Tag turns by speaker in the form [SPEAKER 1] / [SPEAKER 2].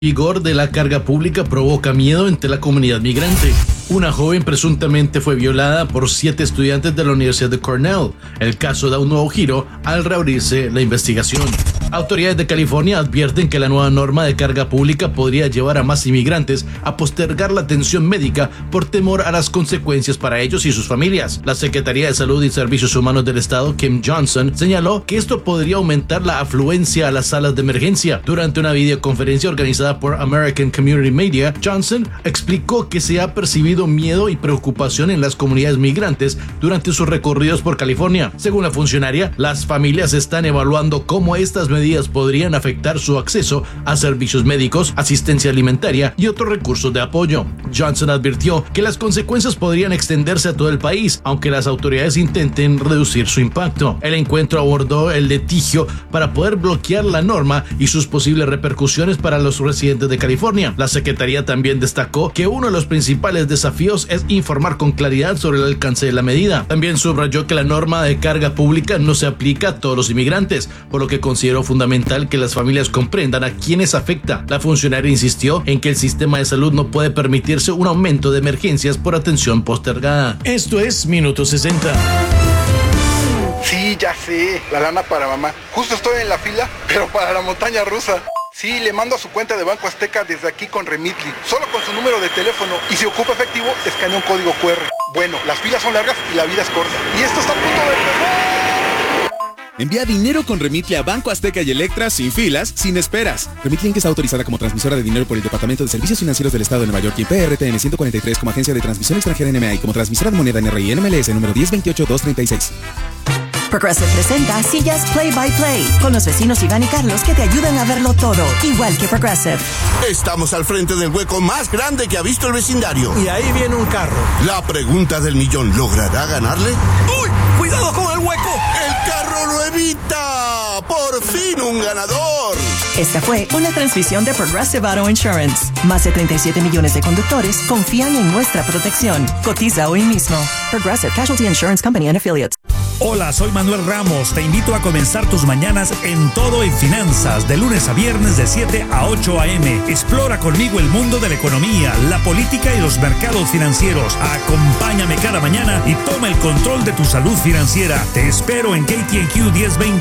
[SPEAKER 1] Vigor de la carga pública provoca miedo entre la comunidad migrante. Una joven presuntamente fue violada por 7 estudiantes de la Universidad de Cornell. El caso da un nuevo giro al reabrirse la investigación. Autoridades de California advierten que la nueva norma de carga pública podría llevar a más inmigrantes a postergar la atención médica por temor a las consecuencias para ellos y sus familias. La Secretaría de Salud y Servicios Humanos del Estado, Kim Johnson, señaló que esto podría aumentar la afluencia a las salas de emergencia. Durante una videoconferencia organizada por American Community Media, Johnson explicó que se ha percibido miedo y preocupación en las comunidades migrantes durante sus recorridos por California. Según la funcionaria, las familias están evaluando cómo estas medidas podrían afectar su acceso a servicios médicos, asistencia alimentaria y otros recursos de apoyo. Johnson advirtió que las consecuencias podrían extenderse a todo el país, aunque las autoridades intenten reducir su impacto. El encuentro abordó el litigio para poder bloquear la norma y sus posibles repercusiones para los residentes de California. La Secretaría también destacó que uno de los principales desafíos es informar con claridad sobre el alcance de la medida. También subrayó que la norma de carga pública no se aplica a todos los inmigrantes, por lo que consideró fundamental que las familias comprendan a quienes afecta. La funcionaria insistió en que el sistema de salud no puede permitirse un aumento de emergencias por atención postergada. Esto es Minuto 60.
[SPEAKER 2] Sí, ya sé, la lana para mamá. Justo estoy en la fila, pero para la montaña rusa. Sí, le mando a su cuenta de Banco Azteca desde aquí con Remitly, solo con su número de teléfono, y si ocupa efectivo, escanea un código QR. Bueno, las filas son largas y la vida es corta. Y esto está a punto de empezar.
[SPEAKER 3] Envía dinero con Remitly a Banco Azteca y Electra sin filas, sin esperas. Remitly Inc. está autorizada como transmisora de dinero por el Departamento de Servicios Financieros del Estado de Nueva York y PRTN 143 como agencia de transmisión extranjera NMA y como transmisora de moneda NRI NMLS número 1028236.
[SPEAKER 4] Progressive presenta Sillas Play by Play con los vecinos Iván y Carlos que te ayudan a verlo todo, igual que Progressive.
[SPEAKER 5] Estamos al frente del hueco más grande que ha visto el vecindario.
[SPEAKER 6] Y ahí viene un carro.
[SPEAKER 5] La pregunta del millón, ¿logrará ganarle?
[SPEAKER 6] ¡Uy! ¡Cuidado con el hueco!
[SPEAKER 5] ¡El carro lo evita! ¡Por fin un ganador!
[SPEAKER 4] Esta fue una transmisión de Progressive Auto Insurance. Más de 37 millones de conductores confían en nuestra protección. Cotiza hoy mismo. Progressive Casualty Insurance Company and Affiliates.
[SPEAKER 7] Hola, soy Manuel Ramos. Te invito a comenzar tus mañanas en Todo en Finanzas, de lunes a viernes de 7 a 8 a.m. Explora conmigo el mundo de la economía, la política y los mercados financieros. Acompáñame cada mañana y toma el control de tu salud financiera. Te espero en KTNQ 1020.